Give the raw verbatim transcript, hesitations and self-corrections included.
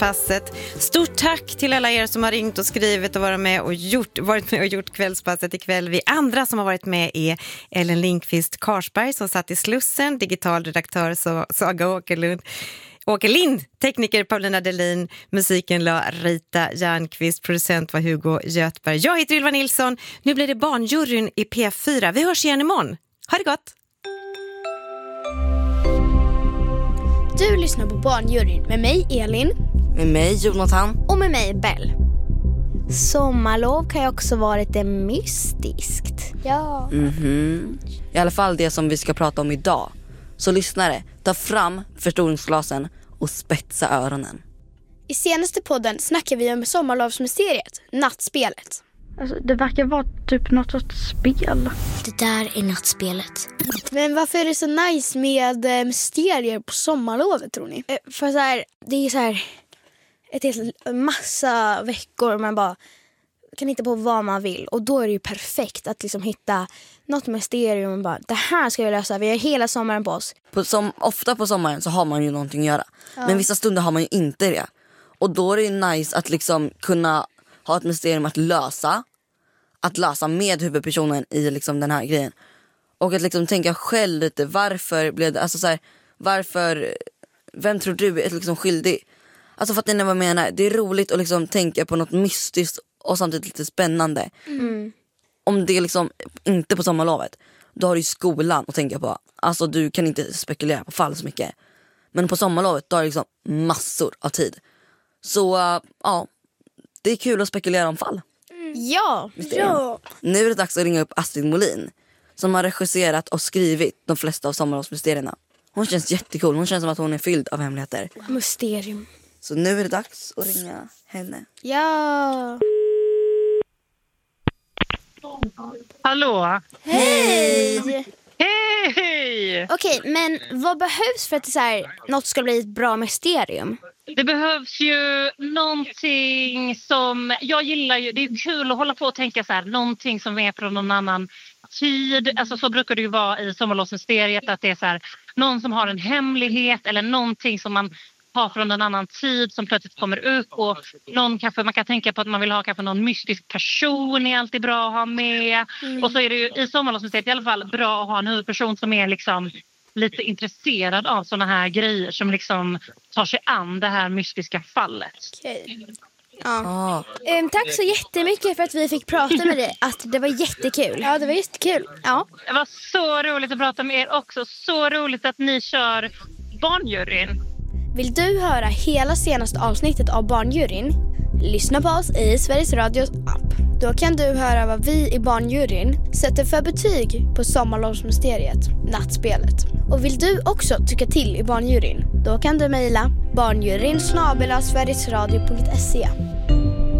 Kvällspasset. Stort tack till alla er som har ringt och skrivit och varit med och gjort, varit med och gjort Kvällspasset ikväll. Vi andra som har varit med är Ellen Lindqvist Karsberg som satt i Slussen, digital redaktör Saga Åkerlund, Åkerlind, tekniker Paulina Delin, musiken la Rita Järnqvist, producent var Hugo Götberg. Jag heter Ylva Nilsson. Nu blir det Barnjuryn i P fyra. Vi hörs igen imorgon. Ha det gott! Du lyssnar på Barnjuryn med mig Elin, med mig Jonathan och med mig Bell. Sommarlov kan ju också vara lite mystiskt. Ja. Mhm. I alla fall det som vi ska prata om idag. Så lyssnare, ta fram förstoringsglasen och spetsa öronen. I senaste podden snackar vi om sommarlovsmysteriet, nattspelet. Alltså, det verkar vara typ något sorts spel. Det där är nattspelet. Men varför är det så nice med eh, mysterier på sommarlovet, tror ni? Eh, för så här, det är så här ett helt massa veckor man bara kan hitta på vad man vill. Och då är det ju perfekt att liksom hitta något mysterium och bara, det här ska vi lösa. Vi har hela sommaren på oss. På, som, ofta på sommaren så har man ju någonting att göra. Ja. Men vissa stunder har man ju inte det. Och då är det ju nice att liksom kunna ha ett mysterium att lösa. Att lösa med huvudpersonen i liksom den här grejen. Och att liksom tänka själv lite, varför blev det, alltså så här, varför, vem tror du är liksom skyldig? Alltså för att ni vad jag menar, det är roligt att liksom tänka på något mystiskt och samtidigt lite spännande. Mm. Om det är liksom inte på sommarlovet, då har du ju skolan att tänka på. Alltså du kan inte spekulera på fall så mycket. Men på sommarlovet, då har du liksom massor av tid. Så uh, ja, det är kul att spekulera om fall. Ja, ja. Nu är det dags att ringa upp Astrid Molin, som har regisserat och skrivit de flesta av sommarlovsmysterierna. Hon känns jättecool, hon känns som att hon är fylld av hemligheter. Mysterium. Så nu är det dags att ringa henne. Ja. Hallå. Hej. Hej. Okej, men vad behövs för att det så här, något ska bli ett bra mysterium? Det behövs ju någonting som, jag gillar ju, det är kul att hålla på och tänka så här, någonting som är från någon annan tid. Alltså så brukar det ju vara i sommarlovsmysteriet, att det är så här, någon som har en hemlighet eller någonting som man har från en annan tid som plötsligt kommer upp, och någon kanske, man kan tänka på att man vill ha kanske någon mystisk person, är alltid bra att ha med. Mm. Och så är det ju i sommarlovsmysteriet i alla fall bra att ha en huvudperson som är liksom lite intresserad av såna här grejer, som liksom tar sig an det här mystiska fallet. Okej. Ja. Um, tack så jättemycket för att vi fick prata med dig. Att det var jättekul. Ja, det var jättekul. Ja. Det var så roligt att prata med er också. Så roligt att ni kör Barnjuryn. Vill du höra hela senaste avsnittet av Barnjuryn? Lyssna på oss i Sveriges Radios app. Då kan du höra vad vi i Barnjuryn sätter för betyg på sommarlovsmysteriet, nattspelet. Och vill du också tycka till i Barnjuryn? Då kan du mejla barnjuryn snabel-a sverigesradio punkt se.